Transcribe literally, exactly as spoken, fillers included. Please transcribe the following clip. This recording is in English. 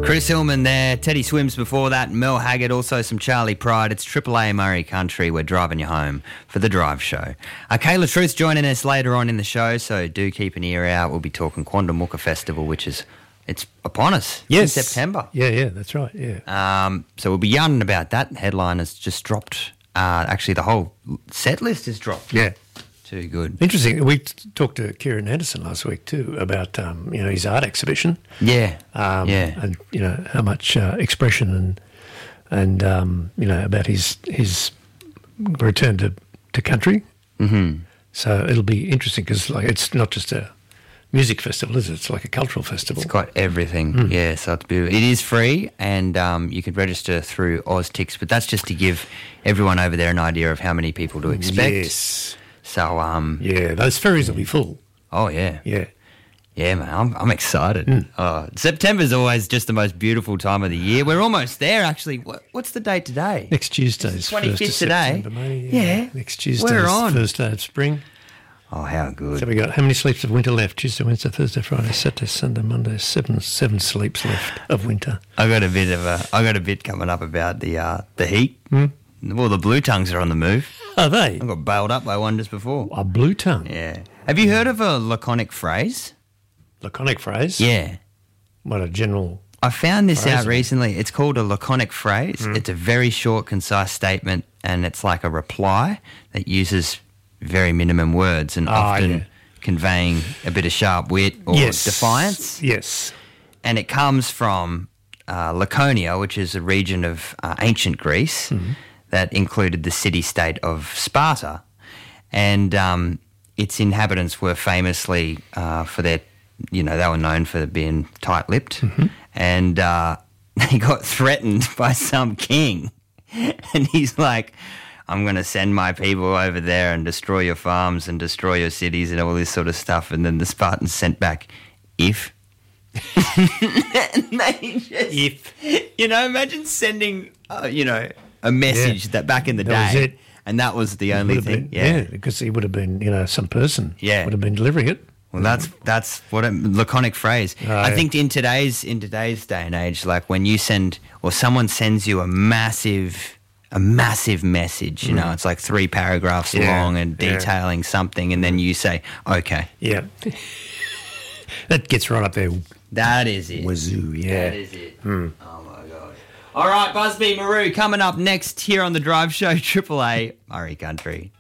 Chris Hillman there, Teddy Swims before that, Mel Haggard, also some Charlie Pride. It's Triple A Murray Country. We're driving you home for the Drive Show. Uh, Kayla Truth's joining us later on in the show, so do keep an ear out. We'll be talking Quandamooka Festival, which is it's upon us. Yes. In September. Yeah, yeah, that's right, yeah. Um, so we'll be yarning about that. Headline has just dropped. Uh, actually, the whole set list has dropped. Yeah. Too good. Interesting. We t- talked to Kieran Anderson last week too about um, you know his art exhibition. Yeah, um, yeah, and you know how much uh, expression and and um, you know about his his return to, to country. Mm-hmm. So it'll be interesting because like it's not just a music festival, is it? It's like a cultural festival. It's got everything. Mm. Yeah, so it's beautiful. It is free, and um, you can register through OzTix, but that's just to give everyone over there an idea of how many people to expect. Yes. So, um... yeah, those ferries will be full. Oh, yeah. Yeah. Yeah, man, I'm, I'm excited. Mm. Oh, September's always just the most beautiful time of the year. We're almost there, actually. What, what's the date today? Next Tuesday's twenty-fifth today. September, maybe, yeah. yeah. Next Tuesday's We're on. first day of spring. Oh, how good. So we got how many sleeps of winter left? Tuesday, Wednesday, Thursday, Friday, Saturday, Sunday, Monday. Seven, seven sleeps left of winter. I got a bit of a, I got a bit coming up about the uh, the heat. Mm. Well, the blue tongues are on the move. Are they? I got bailed up by one just before. A blue tongue. Yeah. Have you heard of a laconic phrase? Laconic phrase. Yeah. What a general. I found this phrase, out recently. It's called a laconic phrase. Mm. It's a very short, concise statement, and it's like a reply that uses very minimum words and Oh, often yeah. conveying a bit of sharp wit or Yes. defiance. Yes. And it comes from uh, Laconia, which is a region of uh, ancient Greece Mm-hmm. that included the city-state of Sparta. And um, its inhabitants were famously uh, for their, you know, they were known for being tight-lipped. Mm-hmm. And uh, they got threatened by some king. And he's like, I'm going to send my people over there and destroy your farms and destroy your cities and all this sort of stuff. And then the Spartans sent back, if... and they just, If. you know, imagine sending, uh, you know, a message Yeah. that back in the That day, was it. and that was the Would only have thing. been- yeah. because he would have been, you know, some person. Yeah. Would have been delivering it. Well, that's that's what a laconic phrase. Oh, I yeah. think in today's in today's day and age, like when you send or someone sends you a massive a massive message, you know, it's like three paragraphs Mm. Yeah, long and yeah. detailing something, and then you say, "Okay, Yeah. That gets right up there. that is it." Wazoo, yeah. That is it. Oh my god! All right, Busby Maru coming up next here on the Drive Show, Triple A Murray Country.